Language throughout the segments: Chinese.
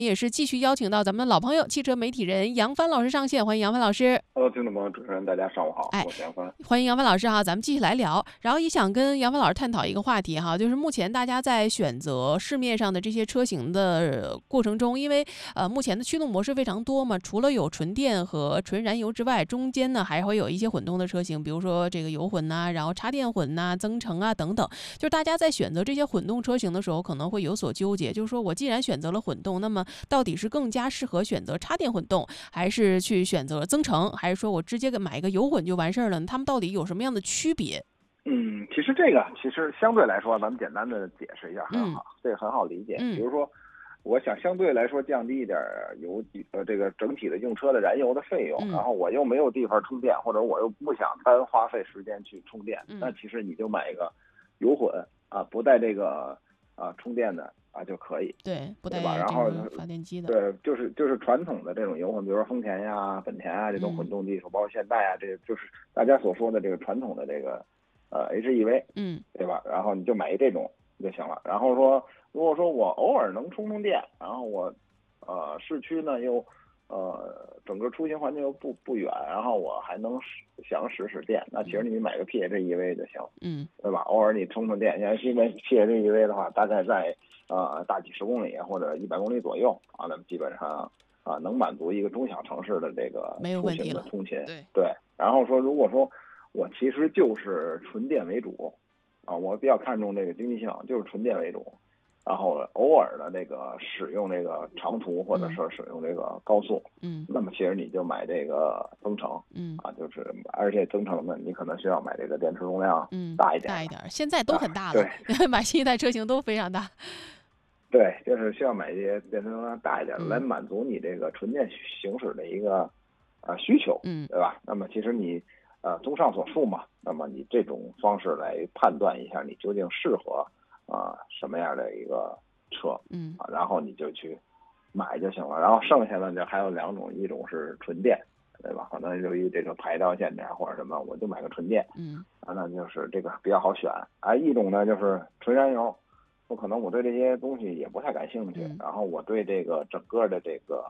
也是继续邀请到咱们的老朋友汽车媒体人杨帆老师上线，欢迎杨帆老师。 听众朋友、主持人，大家上午好，我是杨帆。 欢迎杨帆老师哈，咱们继续来聊。然后也想跟杨帆老师探讨一个话题哈，就是目前大家在选择市面上的这些车型的过程中，因为目前的驱动模式非常多嘛，除了有纯电和纯燃油之外，中间呢还会有一些混动的车型，比如说这个油混呐，然后插电混呐、增程啊等等。就是大家在选择这些混动车型的时候，可能会有所纠结，就是说我既然选择了混动，那么到底是更加适合选择插电混动，还是去选择增程，还是说我直接买一个油混就完事儿了？他们到底有什么样的区别？ 其实这个相对来说，咱们简单的解释一下很好，这个很好理解。比如说，我想相对来说降低一点这个整体的用车的燃油的费用，然后我又没有地方充电，或者我又不想单花费时间去充电，那其实你就买一个油混啊，不带这个充电的啊就可以， 对，不带吧？然后发电机的， 对，就是传统的这种油混，比如说丰田呀、本田啊这种混动技术，包括现代啊，这就是大家所说的这个传统的这个HEV，对吧？然后你就买这种就行了。然后说，如果说我偶尔能充电，然后我市区呢又整个出行环境又不远，然后我还能想使电，那其实你买个 PHEV 就行，对吧？偶尔你充电，因为 PHEV 的话，大概在大几十公里或者100公里左右啊，那么基本上能满足一个中小城市的这个出行的通勤。对。然后说，如果说我其实就是纯电为主啊，我比较看重这个经济性，就是纯电为主。然后偶尔的这个使用这个长途或者是使用这个高速，那么其实你就买这个增程，就是而且增程呢，你可能需要买这个电池容量大一点， 现在都很大了，对，买新一代车型都非常大。 对，就是需要买一些电池容量大一点来满足你这个纯电行驶的一个需求，对吧？那么其实你综上所述嘛，那么你这种方式来判断一下你究竟适合什么样的一个车，然后你就去买就行了。然后剩下的就还有两种，一种是纯电，对吧？可能由于这个牌照限制或者什么，我就买个纯电，那就是这个比较好选。一种呢就是纯燃油，可能我对这些东西也不太感兴趣，然后我对这个整个的这个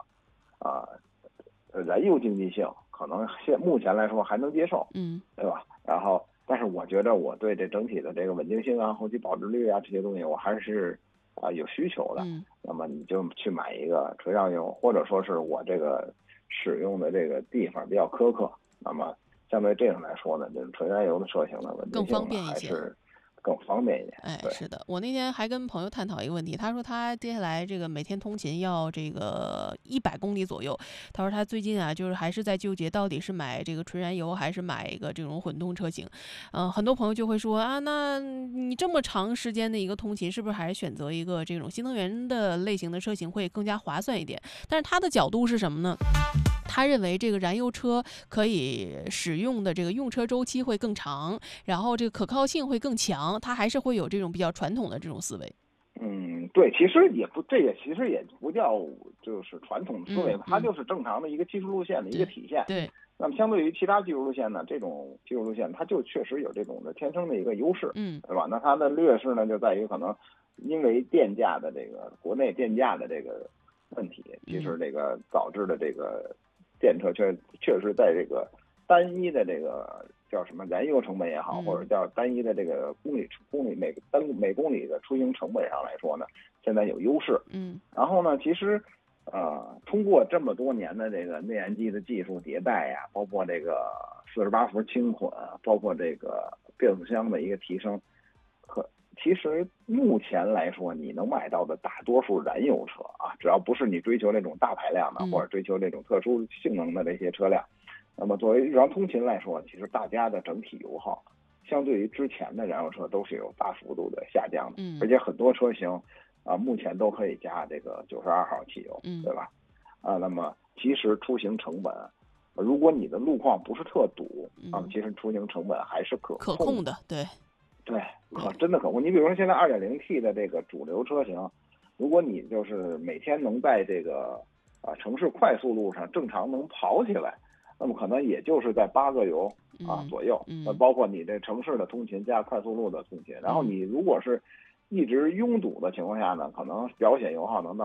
燃油经济性可能目前来说还能接受，对吧？然后但是我觉得我对这整体的这个稳定性啊、后期保值率啊这些东西，我还是有需求的。那么你就去买一个纯燃油，或者说是我这个使用的这个地方比较苛刻，那么相对这样来说呢，这纯燃油的车型的稳定性还是更方便一点。 是的，我那天还跟朋友探讨一个问题，他说他接下来这个每天通勤要这个100公里左右，他说他最近就是还是在纠结到底是买这个纯燃油还是买一个这种混动车型。很多朋友就会说那你这么长时间的一个通勤，是不是还是选择一个这种新能源的类型的车型会更加划算一点？但是他的角度是什么呢？他认为这个燃油车可以使用的这个用车周期会更长，然后这个可靠性会更强，他还是会有这种比较传统的这种思维。 对，其实也不叫就是传统思维，它就是正常的一个技术路线的一个体现。 对。 那么相对于其他技术路线呢，这种技术路线它就确实有这种的天生的一个优势，对吧？那它的劣势呢就在于可能因为电价的这个国内电价的这个问题，其实这个导致的这个电车确实在这个单一的这个叫什么燃油成本也好，或者叫单一的这个每公里的出行成本上来说呢，现在有优势。然后呢，其实通过这么多年的这个内燃机的技术迭代呀，包括这个48伏轻混，包括这个变速箱的一个提升，其实目前来说，你能买到的大多数燃油车只要不是你追求那种大排量的，或者追求这种特殊性能的这些车辆，那么作为日常通勤来说，其实大家的整体油耗相对于之前的燃油车都是有大幅度的下降的，而且很多车型目前都可以加这个92号汽油，对吧？那么其实出行成本，如果你的路况不是特堵其实出行成本还是可控的，对， 真的可控。你比如说现在 2.0T 的这个主流车型，如果你就是每天能在这个城市快速路上正常能跑起来，那么可能也就是在8个油左右，包括你这城市的通勤加快速路的通勤。然后你如果是一直拥堵的情况下呢，可能表显油耗能到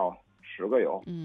10个有。